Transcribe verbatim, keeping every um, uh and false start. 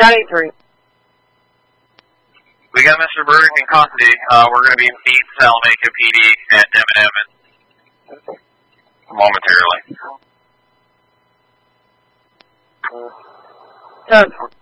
County three. We got Mister Burdick in custody. Uh, we're going to be in Salamanca P D at Devin Evans momentarily. Done.